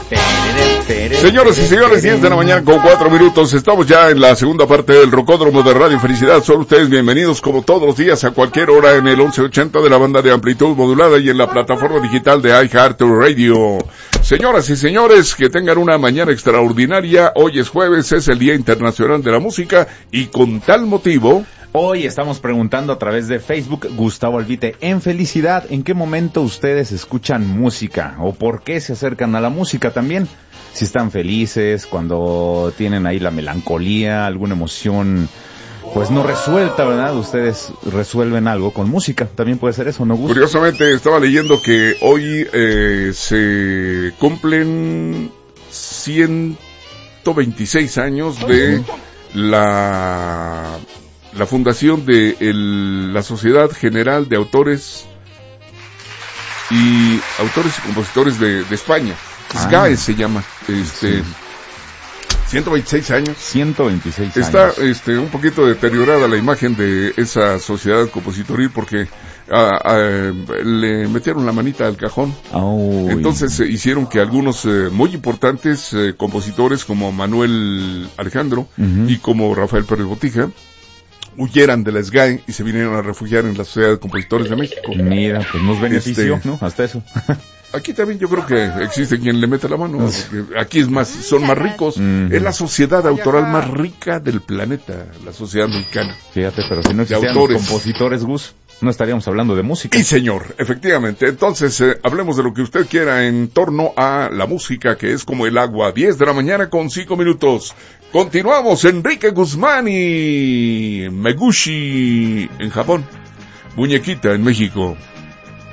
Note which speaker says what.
Speaker 1: Señoras y señores, 10 de la mañana con 4 minutos. Estamos ya en la segunda parte del Rocódromo de Radio Felicidad. Son ustedes bienvenidos como todos los días a cualquier hora en el 1180 de la banda de amplitud modulada y en la plataforma digital de iHeartRadio. Señoras y señores, que tengan una mañana extraordinaria. Hoy es jueves, es el Día Internacional de la Música y con tal motivo...
Speaker 2: Hoy estamos preguntando a través de Facebook, Gustavo Albite, en Felicidad, ¿en qué momento ustedes escuchan música? ¿O por qué se acercan a la música también? Si están felices, cuando tienen ahí la melancolía, alguna emoción, pues no resuelta, ¿verdad? Ustedes resuelven algo con música, también puede ser eso, ¿no, Gustavo?
Speaker 1: Curiosamente, estaba leyendo que hoy se cumplen 126 años de la fundación de la Sociedad General de Autores y Compositores de España. SGAE se llama.
Speaker 2: Sí.
Speaker 1: 126 años.
Speaker 2: 126
Speaker 1: Está
Speaker 2: años.
Speaker 1: Un poquito deteriorada la imagen de esa sociedad compositoril porque le metieron la manita al cajón. Entonces hicieron que algunos muy importantes compositores como Manuel Alejandro y como Rafael Pérez Botija huyeran de la SGAE y se vinieron a refugiar en la Sociedad de Compositores de México.
Speaker 2: Mira, pues nos benefició, ¿no? Hasta eso.
Speaker 1: Aquí también yo creo que existe quien le mete la mano. Aquí es más, son más ricos. Es la sociedad autoral más rica del planeta, la sociedad mexicana.
Speaker 2: Fíjate, pero si no existieran los compositores, Gus, no estaríamos hablando de música.
Speaker 1: Y señor, efectivamente. Entonces, hablemos de lo que usted quiera en torno a la música, que es como el agua. 10 de la mañana con 5 minutos. Continuamos. Enrique Guzmán y Meguchi en Japón. Muñequita en México.